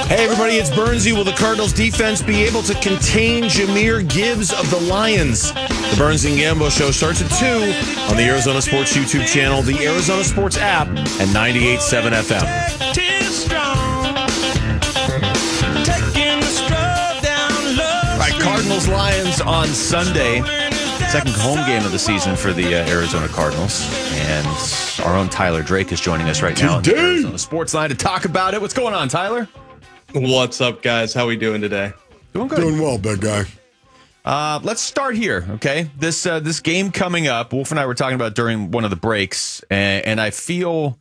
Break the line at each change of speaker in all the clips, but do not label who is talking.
Hey, everybody, it's Burnsy. Will the Cardinals defense be able to contain Jahmyr Gibbs of the Lions? The Burns and Gambo show starts at 2 on the Arizona Sports YouTube channel, the Arizona Sports app, and 98.7 FM. All right, Cardinals-Lions on Sunday. Second home game of the season for the Arizona Cardinals. And our own Tyler Drake is joining us right now on the Arizona Sports Line to talk about it. What's going on, Tyler?
What's up, guys? How we doing today?
Doing good.
Doing well, big guy.
Let's start here, okay? This game coming up, Wolf and I were talking about during one of the breaks, and I don't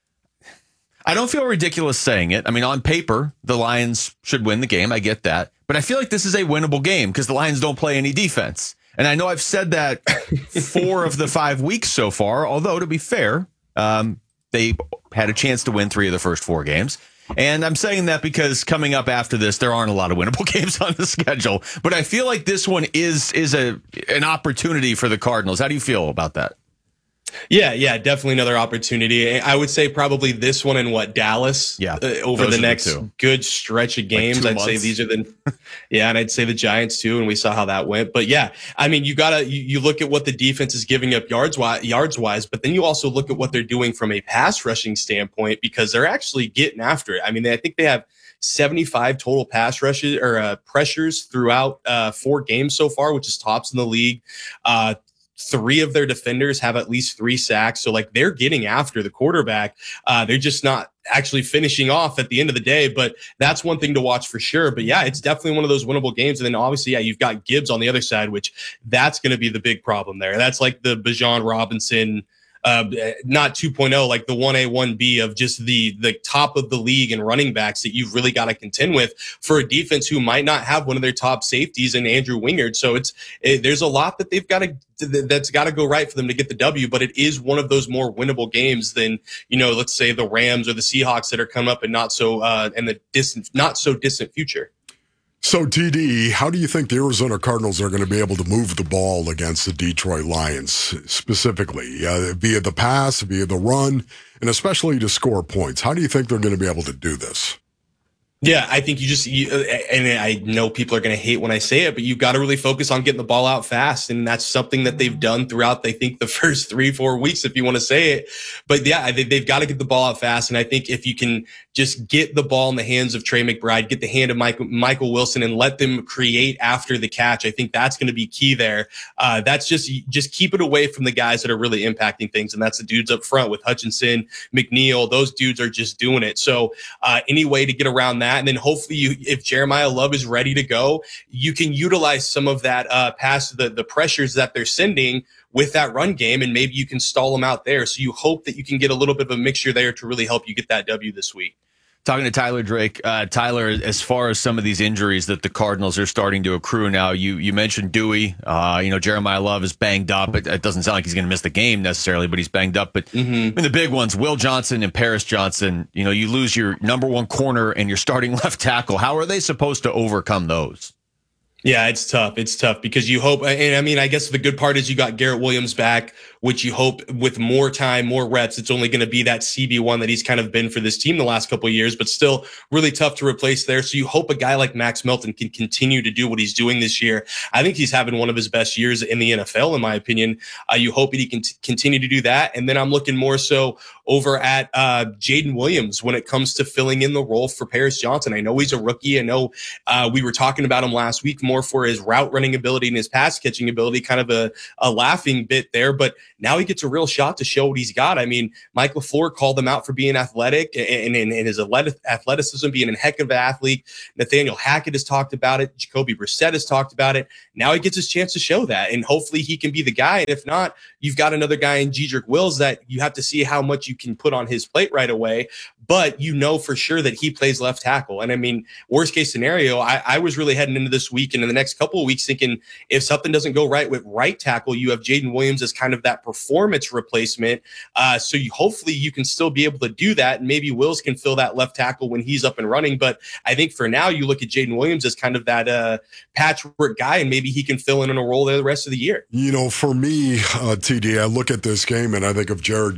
feel ridiculous saying it. I mean, on paper, the Lions should win the game. I get that. But I feel like this is a winnable game because the Lions don't play any defense. And I know I've said that 4 of the 5 weeks so far, although to be fair, they had a chance to win 3 of the first 4 games. And I'm saying that because coming up after this, there aren't a lot of winnable games on the schedule. But I feel like this one is an opportunity for the Cardinals. How do you feel about that?
Yeah, definitely another opportunity. I would say probably this one and Dallas.
Yeah,
over the next good stretch of games.
Like
I'd say these are and I'd say the Giants too. And we saw how that went. But yeah, I mean, you look at what the defense is giving up yards wise, but then you also look at what they're doing from a pass rushing standpoint because they're actually getting after it. I mean, I think they have 75 total pass rushes or pressures throughout 4 games so far, which is tops in the league. 3 of their defenders have at least 3 sacks. So like they're getting after the quarterback. They're just not actually finishing off at the end of the day, but that's one thing to watch for sure. But yeah, it's definitely one of those winnable games. And then obviously, yeah, you've got Gibbs on the other side, which that's going to be the big problem there. That's like the Bijan Robinson, not 2.0, like the 1A, 1B of just the top of the league and running backs that you've really got to contend with for a defense who might not have one of their top safeties in Andrew Wingard. So there's a lot that that's got to go right for them to get the W, but it is one of those more winnable games than, let's say the Rams or the Seahawks that are coming up and not so distant future.
So, TD, how do you think the Arizona Cardinals are going to be able to move the ball against the Detroit Lions, specifically, via the pass, via the run, and especially to score points? How do you think they're going to be able to do this?
Yeah, I think and I know people are going to hate when I say it, but you've got to really focus on getting the ball out fast. And that's something that they've done throughout, I think, the first 3-4 weeks, if you want to say it. But yeah, they've got to get the ball out fast. And I think if you can just get the ball in the hands of Trey McBride, get the hand of Michael Wilson and let them create after the catch, I think that's going to be key there. That's just keep it away from the guys that are really impacting things. And that's the dudes up front with Hutchinson, McNeil. Those dudes are just doing it. So any way to get around that. And then hopefully if Jeremiah Love is ready to go, you can utilize some of that past the pressures that they're sending with that run game, and maybe you can stall them out there. So you hope that you can get a little bit of a mixture there to really help you get that W this week.
Talking to Tyler Drake. Tyler, as far as some of these injuries that the Cardinals are starting to accrue now, you mentioned Dewey. Jeremiah Love is banged up. It doesn't sound like he's going to miss the game necessarily, but he's banged up. But I mean, the big ones, Will Johnson and Paris Johnson, you lose your number 1 corner and your starting left tackle. How are they supposed to overcome those?
Yeah, it's tough. It's tough because you hope, and I mean, I guess the good part is you got Garrett Williams back, which you hope with more time, more reps, it's only going to be that CB1 that he's kind of been for this team the last couple of years, but still really tough to replace there. So you hope a guy like Max Melton can continue to do what he's doing this year. I think he's having one of his best years in the NFL, in my opinion. You hope he can continue to do that. And then I'm looking more so over at Jaden Williams when it comes to filling in the role for Paris Johnson. I know he's a rookie. I know we were talking about him last week more for his route running ability and his pass catching ability, kind of a laughing bit there, but now he gets a real shot to show what he's got. I mean, Mike LaFleur called him out for being athletic and his athleticism, being a heck of an athlete. Nathaniel Hackett has talked about it. Jacoby Brissett has talked about it. Now he gets his chance to show that, and hopefully he can be the guy. And if not, you've got another guy in Jedrick Wills that you have to see how much you can put on his plate right away. But you know for sure that he plays left tackle. And I mean, worst case scenario, I was really heading into this week and in the next couple of weeks thinking if something doesn't go right with right tackle, you have Jaden Williams as kind of that performance replacement. So hopefully you can still be able to do that. And maybe Wills can fill that left tackle when he's up and running. But I think for now, you look at Jaden Williams as kind of that patchwork guy, and maybe he can fill in a role there the rest of the year.
For me, TD, I look at this game and I think of Jared